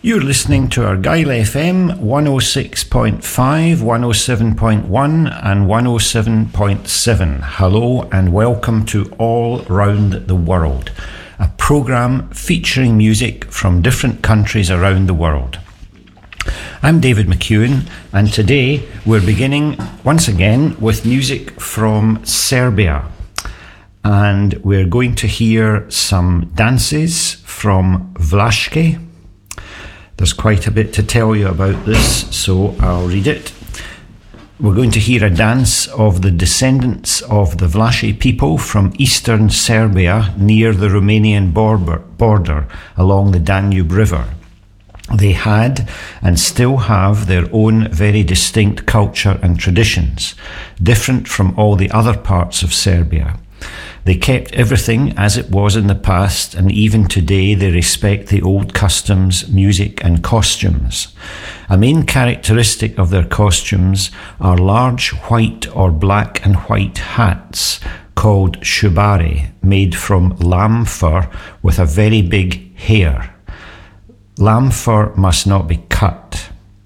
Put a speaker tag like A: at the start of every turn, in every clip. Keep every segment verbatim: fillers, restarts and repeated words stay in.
A: You're listening to Argyll F M one oh six point five, one oh seven point one and one oh seven point seven. Hello and welcome to All Round the World, a programme featuring music from different countries around the world. I'm David McEwen, and today we're beginning once again with music from Serbia. And we're going to hear some dances from Vlaške. There's quite a bit to tell you about this, so I'll read it. We're going to hear a dance of the descendants of the Vlaši people from eastern Serbia near the Romanian border, border along the Danube River. They had and still have their own very distinct culture and traditions, different from all the other parts of Serbia. They kept everything as it was in the past, and even today they respect the old customs, music and costumes. A main characteristic of their costumes are large white or black and white hats called shubare, made from lamb fur with a very big hair. Lamb fur must not be cut.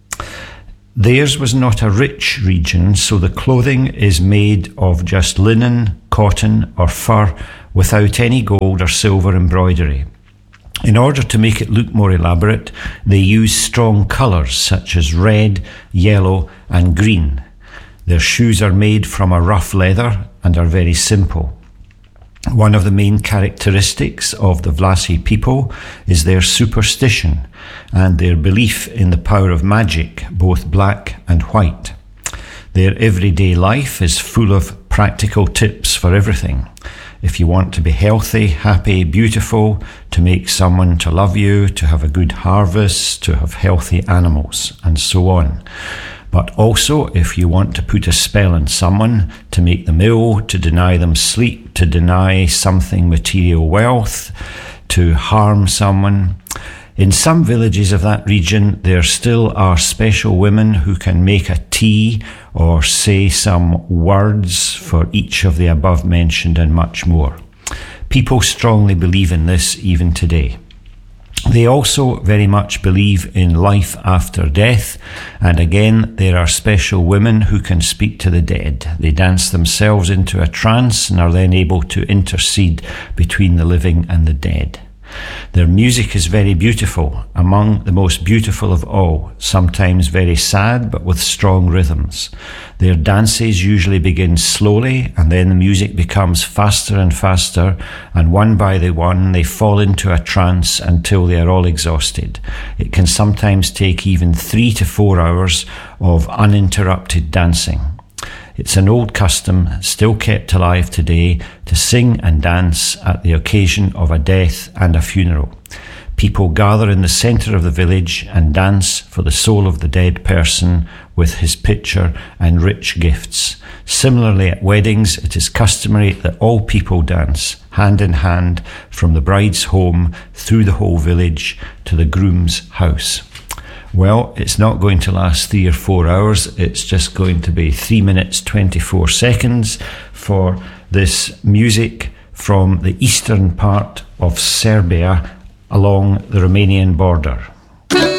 A: Theirs was not a rich region, so the clothing is made of just linen, cotton or fur without any gold or silver embroidery. In order to make it look more elaborate, they use strong colours such as red, yellow and green. Their shoes are made from a rough leather and are very simple. One of the main characteristics of the Vlaši people is their superstition and their belief in the power of magic, both black and white. Their everyday life is full of practical tips for everything. If you want to be healthy, happy, beautiful, to make someone to love you, to have a good harvest, to have healthy animals, and so on. But also, if you want to put a spell on someone, to make them ill, to deny them sleep, to deny something material wealth, to harm someone. In some villages of that region, there still are special women who can make a tea or say some words for each of the above mentioned and much more. People strongly believe in this even today. They also very much believe in life after death, and again there are special women who can speak to the dead. They dance themselves into a trance and are then able to intercede between the living and the dead. Their music is very beautiful, among the most beautiful of all, sometimes very sad but with strong rhythms. Their dances usually begin slowly and then the music becomes faster and faster, and one by the one they fall into a trance until they are all exhausted. It can sometimes take even three to four hours of uninterrupted dancing. It's an old custom, still kept alive today, to sing and dance at the occasion of a death and a funeral. People gather in the centre of the village and dance for the soul of the dead person with his picture and rich gifts. Similarly, at weddings, it is customary that all people dance, hand in hand, from the bride's home through the whole village to the groom's house. Well, it's not going to last three or four hours. It's just going to be three minutes, twenty-four seconds for this music from the eastern part of Serbia along the Romanian border.